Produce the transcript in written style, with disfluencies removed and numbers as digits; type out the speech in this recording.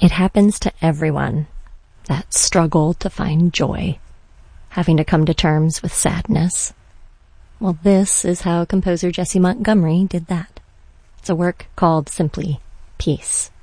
It happens to everyone, that struggle to find joy, having to come to terms with sadness. Well, this is how composer Jessie Montgomery did that. It's a work called simply Peace.